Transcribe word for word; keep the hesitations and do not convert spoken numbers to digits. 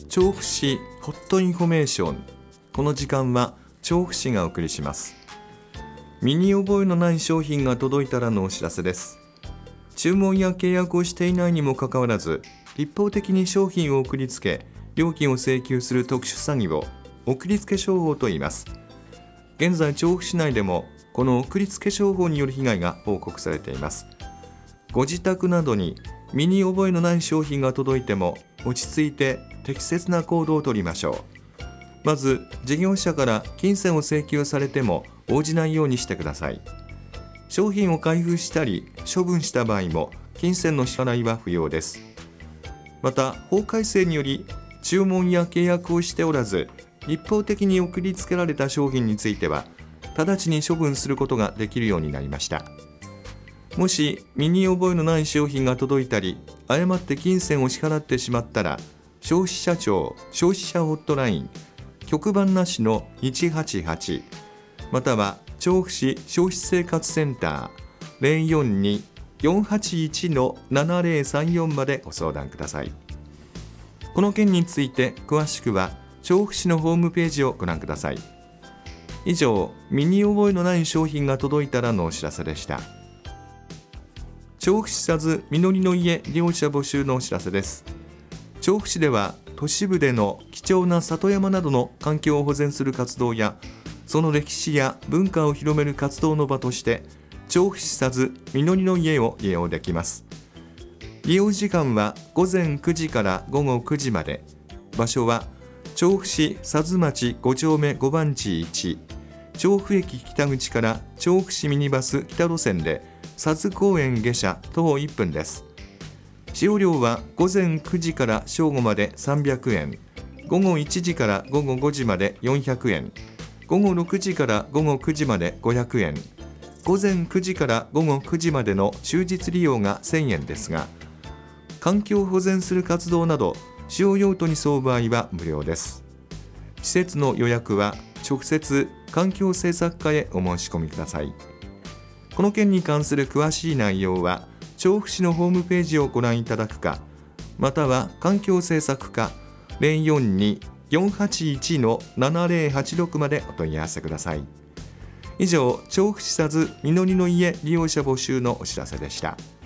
調布市ホットインフォメーション。この時間は調布市がお送りします。身に覚えのない商品が届いたらのお知らせです。注文や契約をしていないにもかかわらず、一方的に商品を送りつけ料金を請求する特殊詐欺を送りつけ商法と言います。現在調布市内でもこの送りつけ商法による被害が報告されています。ご自宅などに身に覚えのない商品が届いても落ち着いて適切な行動をとりましょう。まず事業者から金銭を請求されても応じないようにしてください。商品を開封したり処分した場合も金銭の支払いは不要です。また法改正により注文や契約をしておらず一方的に送りつけられた商品については直ちに処分することができるようになりました。もし身に覚えのない商品が届いたり誤って金銭を支払ってしまったら、消費者庁消費者ホットライン局番なしのいちはちはちまたは調布市消費生活センター ゼロよんに よんはちいち のななゼロさんよん までご相談ください。この件について詳しくは調布市のホームページをご覧ください。以上、身に覚えのない商品が届いたらのお知らせでした。調布市さずみのりの家利用者募集のお知らせです。調布市では都市部での貴重な里山などの環境を保全する活動やその歴史や文化を広める活動の場として調布市さずみのりの家を利用できます。利用時間はごぜんくじからごごくじまで。場所は調布市さず町ご丁目ごばんちいち、調布駅北口から調布市ミニバス北路線でさず公園下車徒歩いっぷんです。使用料はごぜんくじから正午までさんびゃくえん、ごごいちじからごごごじまでよんひゃくえん、ごごろくじからごごくじまでごひゃくえん、ごぜんくじからごごくじまでの終日利用がせんえんですが、環境を保全する活動など使用用途に沿う場合は無料です。施設の予約は直接環境政策課へお申し込みください。この件に関する詳しい内容は調布市のホームページをご覧いただくか、または環境政策課 ゼロよんに よんはちいち のななゼロはちろく までお問い合わせください。以上、調布市さずみのりの家利用者募集のお知らせでした。